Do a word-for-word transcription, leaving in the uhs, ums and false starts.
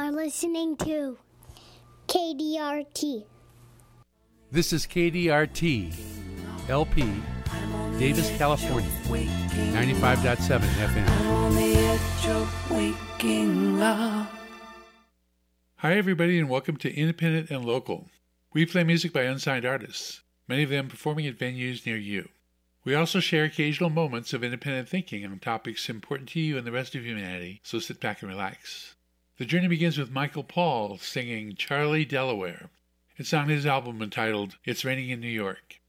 are listening to K D R T. This is K D R T, L P, Davis, California, ninety-five point seven F M. I'm on the edge of waking up. Hi, everybody, and welcome to Independent and Local. We play music by unsigned artists, many of them performing at venues near you. We also share occasional moments of independent thinking on topics important to you and the rest of humanity, so sit back and relax. The journey begins with Michael Paul singing Charlie Delaware. It's on his album entitled It's Raining in New York.